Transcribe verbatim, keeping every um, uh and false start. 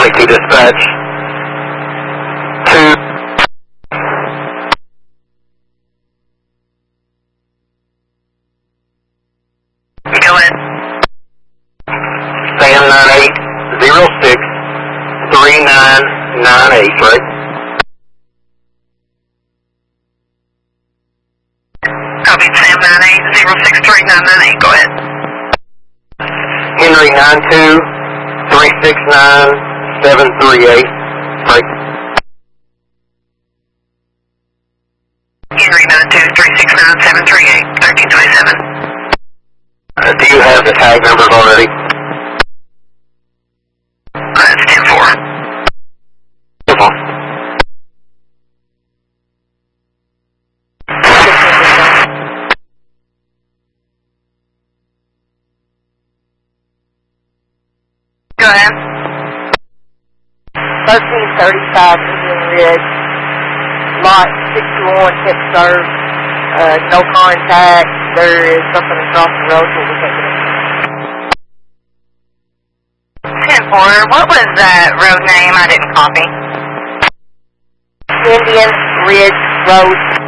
twenty-two dispatch. Two. Go ahead. Sam nine eight zero six three nine nine eight, right? Copy, Sam nine eight zero six three nine nine eight, go ahead. Henry nine two three six nine seven three eight, right? Henry nine two three six nine seven three eight, thirteen twenty-seven. Uh, do you have the tag numbers already? Uh, it's ten four. Beautiful. Go ahead. thirteen thirty-five Indian Ridge, lot sixty-one, tip serve, uh, no contact. There is something across the road, so we can't get it. ten four, what was that road name? I didn't copy. Indian Ridge Road.